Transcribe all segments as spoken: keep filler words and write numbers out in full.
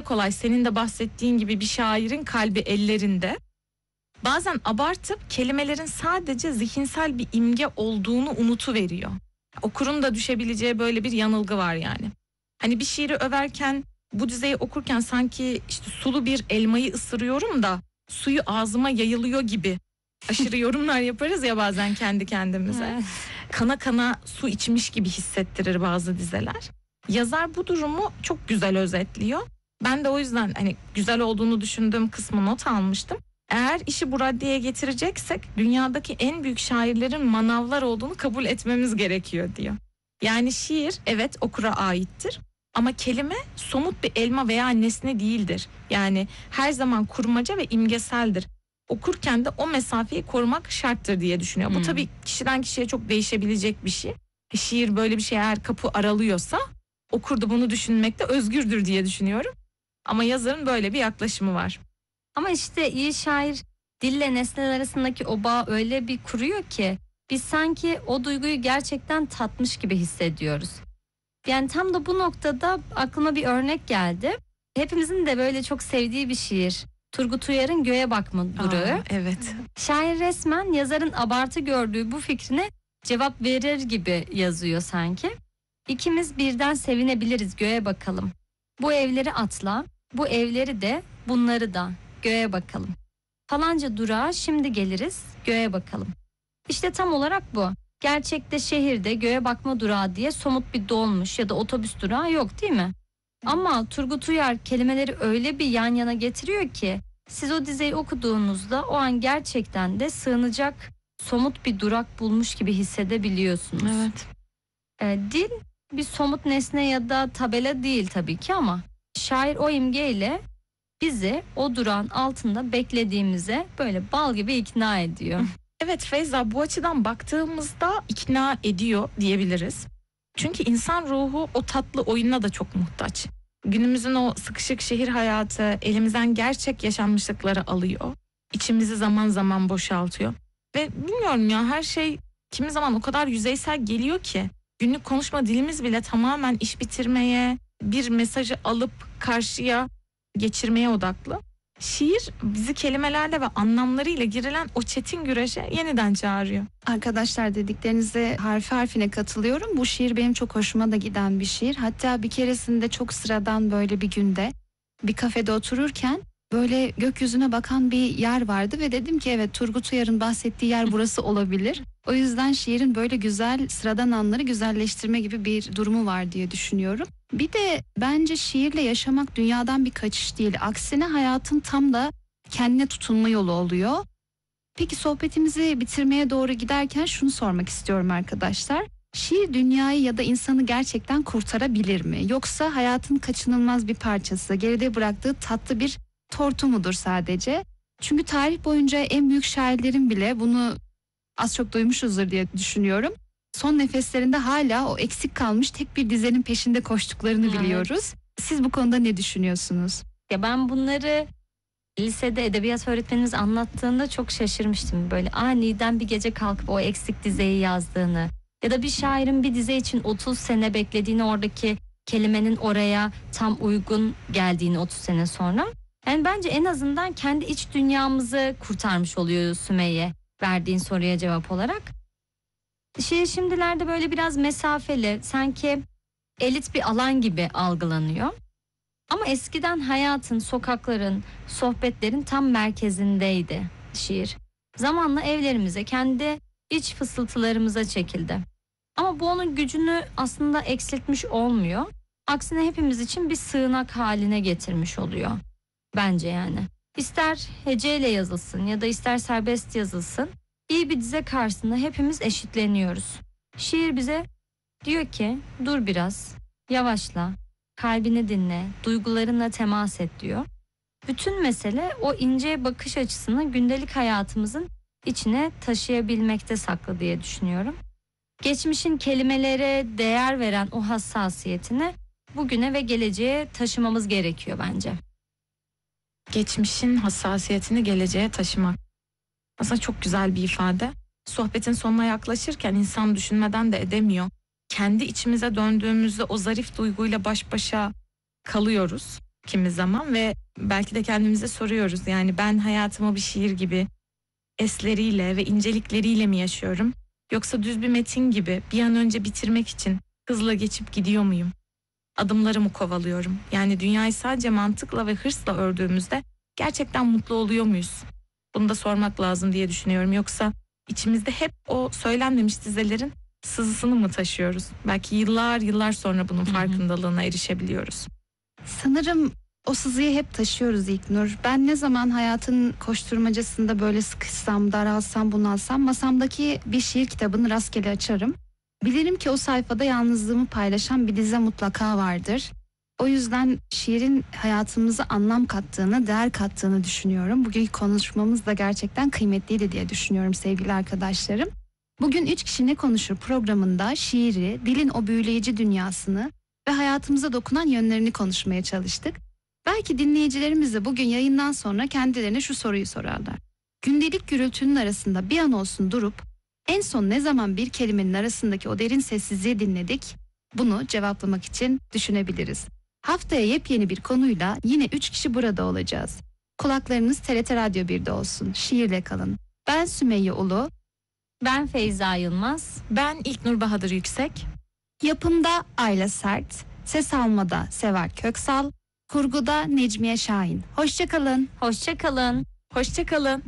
kolay senin de bahsettiğin gibi bir şairin kalbi ellerinde. Bazen abartıp kelimelerin sadece zihinsel bir imge olduğunu unutuveriyor. Okurun da düşebileceği böyle bir yanılgı var yani. Hani bir şiiri överken, bu dizeyi okurken sanki işte sulu bir elmayı ısırıyorum da suyu ağzıma yayılıyor gibi aşırı yorumlar yaparız ya bazen kendi kendimize. Kana kana su içmiş gibi hissettirir bazı dizeler. Yazar bu durumu çok güzel özetliyor. Ben de o yüzden hani güzel olduğunu düşündüğüm kısmı not almıştım. Eğer işi bu raddeye getireceksek dünyadaki en büyük şairlerin manavlar olduğunu kabul etmemiz gerekiyor diyor. Yani şiir evet okura aittir ama kelime somut bir elma veya nesne değildir. Yani her zaman kurmaca ve imgeseldir. Okurken de o mesafeyi korumak şarttır diye düşünüyor. Hmm. Bu tabii kişiden kişiye çok değişebilecek bir şey. Şiir böyle bir şey eğer kapı aralıyorsa okur da bunu düşünmekte özgürdür diye düşünüyorum. Ama yazarın böyle bir yaklaşımı var. Ama işte iyi şair dille nesneler arasındaki o bağ öyle bir kuruyor ki biz sanki o duyguyu gerçekten tatmış gibi hissediyoruz. Yani tam da bu noktada aklıma bir örnek geldi. Hepimizin de böyle çok sevdiği bir şiir. Turgut Uyar'ın Göğe Bakma Durağı. Aa, evet. Şair resmen yazarın abartı gördüğü bu fikrine cevap verir gibi yazıyor sanki. İkimiz birden sevinebiliriz göğe bakalım. Bu evleri atla, bu evleri de, bunları da göğe bakalım. Falanca durağa şimdi geliriz, göğe bakalım. İşte tam olarak bu. Gerçekte şehirde göğe bakma durağı diye somut bir dolmuş ya da otobüs durağı yok değil mi? Ama Turgut Uyar kelimeleri öyle bir yan yana getiriyor ki siz o dizeyi okuduğunuzda o an gerçekten de sığınacak somut bir durak bulmuş gibi hissedebiliyorsunuz. Evet. Ee, dil bir somut nesne ya da tabela değil tabii ki ama şair o imgeyle bizi o durağın altında beklediğimize böyle bal gibi ikna ediyor. Evet Feyza, bu açıdan baktığımızda ikna ediyor diyebiliriz. Çünkü insan ruhu o tatlı oyuna da çok muhtaç. Günümüzün o sıkışık şehir hayatı elimizden gerçek yaşanmışlıkları alıyor. İçimizi zaman zaman boşaltıyor. Ve bilmiyorum ya, her şey kimi zaman o kadar yüzeysel geliyor ki günlük konuşma dilimiz bile tamamen iş bitirmeye, bir mesajı alıp karşıya geçirmeye odaklı. Şiir bizi kelimelerle ve anlamlarıyla girilen o çetin güreşe yeniden çağırıyor. Arkadaşlar, dediklerinize harfi harfine katılıyorum. Bu şiir benim çok hoşuma da giden bir şiir. Hatta bir keresinde çok sıradan böyle bir günde bir kafede otururken böyle gökyüzüne bakan bir yer vardı ve dedim ki evet, Turgut Uyar'ın bahsettiği yer burası olabilir. O yüzden şiirin böyle güzel sıradan anları güzelleştirme gibi bir durumu var diye düşünüyorum. Bir de bence şiirle yaşamak dünyadan bir kaçış değil. Aksine hayatın tam da kendine tutunma yolu oluyor. Peki sohbetimizi bitirmeye doğru giderken şunu sormak istiyorum arkadaşlar. Şiir dünyayı ya da insanı gerçekten kurtarabilir mi? Yoksa hayatın kaçınılmaz bir parçası, geride bıraktığı tatlı bir tortu mudur sadece? Çünkü tarih boyunca en büyük şairlerin bile bunu az çok duymuşuzdur diye düşünüyorum. Son nefeslerinde hala o eksik kalmış tek bir dizenin peşinde koştuklarını evet. biliyoruz. Siz bu konuda ne düşünüyorsunuz? Ya ben bunları lisede edebiyat öğretmenimiz anlattığında çok şaşırmıştım. Böyle aniden bir gece kalkıp o eksik dizeyi yazdığını ya da bir şairin bir dize için otuz sene beklediğini, oradaki kelimenin oraya tam uygun geldiğini otuz sene sonra. Yani bence en azından kendi iç dünyamızı kurtarmış oluyor Sümeyye, verdiğin soruya cevap olarak. Şiir şimdilerde böyle biraz mesafeli, sanki elit bir alan gibi algılanıyor. Ama eskiden hayatın, sokakların, sohbetlerin tam merkezindeydi şiir. Zamanla evlerimize, kendi iç fısıltılarımıza çekildi. Ama bu onun gücünü aslında eksiltmiş olmuyor. Aksine hepimiz için bir sığınak haline getirmiş oluyor. Bence yani. İster heceyle yazılsın ya da ister serbest yazılsın, İyi bir dize karşısında hepimiz eşitleniyoruz. Şiir bize diyor ki dur biraz, yavaşla, kalbini dinle, duygularınla temas et diyor. Bütün mesele o ince bakış açısını gündelik hayatımızın içine taşıyabilmekte saklı diye düşünüyorum. Geçmişin kelimelere değer veren o hassasiyetini bugüne ve geleceğe taşımamız gerekiyor bence. Geçmişin hassasiyetini geleceğe taşımak. Aslında çok güzel bir ifade. Sohbetin sonuna yaklaşırken insan düşünmeden de edemiyor. Kendi içimize döndüğümüzde o zarif duyguyla baş başa kalıyoruz. kimi zaman ve belki de kendimize soruyoruz. Yani ben hayatımı bir şiir gibi esleriyle ve incelikleriyle mi yaşıyorum? Yoksa düz bir metin gibi bir an önce bitirmek için hızla geçip gidiyor muyum? Adımlarımı kovalıyorum. Yani dünyayı sadece mantıkla ve hırsla ördüğümüzde gerçekten mutlu oluyor muyuz? Bunu da sormak lazım diye düşünüyorum. Yoksa içimizde hep o söylenmemiş dizelerin sızısını mı taşıyoruz? Belki yıllar yıllar sonra bunun farkındalığına erişebiliyoruz. Sanırım o sızıyı hep taşıyoruz İlknur. Ben ne zaman hayatın koşturmacasında böyle sıkışsam, daralsam, bunalsam masamdaki bir şiir kitabını rastgele açarım. Bilirim ki o sayfada yalnızlığımı paylaşan bir dize mutlaka vardır. O yüzden şiirin hayatımıza anlam kattığını, değer kattığını düşünüyorum. Bugünkü konuşmamız da gerçekten kıymetliydi diye düşünüyorum sevgili arkadaşlarım. Bugün Üç Kişi Ne Konuşur programında şiiri, dilin o büyüleyici dünyasını ve hayatımıza dokunan yönlerini konuşmaya çalıştık. Belki dinleyicilerimiz de bugün yayından sonra kendilerine şu soruyu sorarlar. Gündelik gürültünün arasında bir an olsun durup en son ne zaman bir kelimenin arasındaki o derin sessizliği dinledik? Bunu cevaplamak için düşünebiliriz. Haftaya yepyeni bir konuyla yine üç kişi burada olacağız. Kulaklarınız T R T Radyo birde olsun. Şiirle kalın. Ben Sümeyye Ulu. Ben Feyza Yılmaz. Ben İlknur Bahadır Yüksek. Yapımda Ayla Sert. Ses almada Seval Köksal. Kurguda Necmiye Şahin. Hoşçakalın. Hoşça kalın. Hoşçakalın.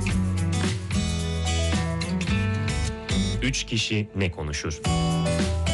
Üç kişi ne konuşur?